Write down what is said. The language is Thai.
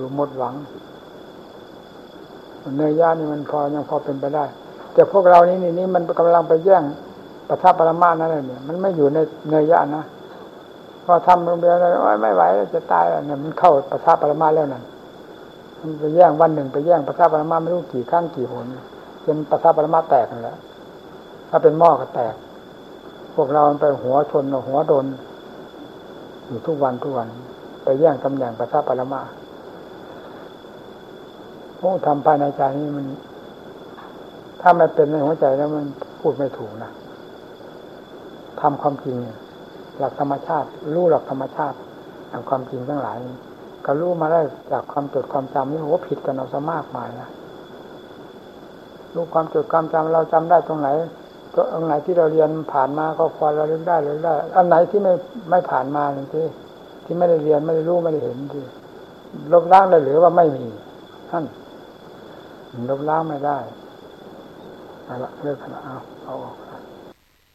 อยู่หมดหวังเนยยะนี่มันยังพอเป็นไปได้แต่พวกเรานี่มันกำลังไปแย่งปัทภปรมานั่นเนี่ยมันไม่อยู่ในเนยยะนะพอทำลงไปแล้วไม่ไหวจะตายแล้วเนี่ยมันเข้าปัทภปรมาแล้วนั่นมันไปแย่งวันหนึ่งไปแย่งปัทภปรมาไม่รู้กี่ครั้งกี่หนจนปัทภปรมาแตกนั่นแหละถ้าเป็นหม้อก็แตกพวกเราไปหัวชนหัวโดนอยู่ทุกวันไปแย่งตำแหน่งปัทภปรมาโอ้ทำภายในใจนี่มันถ้าไม่เป็นในหัวใจแล้วมันพูดไม่ถูกนะทำความจริงหลักธรรมชาติรู้หลักธรรมชาติทางความจริงทั้งหลายก็รู้มาได้จากความจดความจำนี่โหผิดกันเอาซะมากมายนะรู้ความจดความจำเราจำได้ตรงไหนตรงไหนที่เราเรียนผ่านมาก็พอเราเรียนได้อันไหนที่ไม่ผ่านมาที่ไม่ได้เรียนไม่ได้รู้ไม่ได้เห็นที่ลบล้างได้หรือว่าไม่มีท่านลบล้างไม่ได้เอาละเลิกกันเอาออก